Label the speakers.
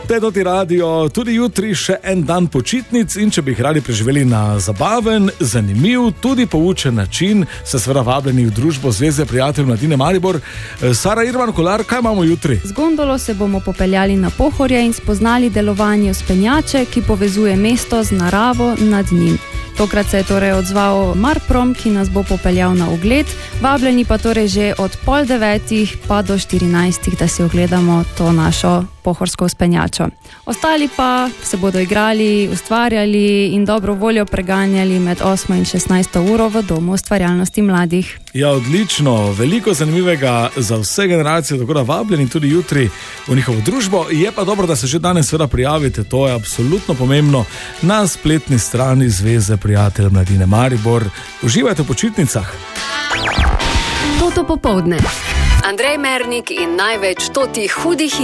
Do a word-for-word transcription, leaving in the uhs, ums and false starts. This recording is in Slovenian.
Speaker 1: Petoti radio, tudi jutri še en dan počitnic in če bi jih radi preživeli na zabaven, zanimiv, tudi poučen način, se seveda vabljeni v družbo Zveze prijateljev mladine Maribor. Sara Irman Kolar, kaj imamo jutri?
Speaker 2: Z gondolo se bomo popeljali na Pohorje in spoznali delovanje vzpenjače, ki povezuje mesto z naravo nad njim. Tokrat se je torej odzval Marprom, ki nas bo popeljal na ogled. Vabljeni pa torej že od pol devetih pa do štirinajstih, da si ogledamo to našo pohorsko vzpenjačo. Ostali pa se bodo igrali, ustvarjali in dobro voljo preganjali med osmo in šestnajsto uro v Domu ustvarjalnosti mladih.
Speaker 1: Ja, odlično, veliko zanimivega za vse generacije, tako da vabljeni tudi jutri v njihovo družbo. Je pa dobro, da se že danes seveda prijavite, to je absolutno pomembno, na spletni strani Zveze prijateljev mladine Maribor. Uživajte v počitnicah.
Speaker 3: Toto popoldne. Andrej Mernik in največ totih hudih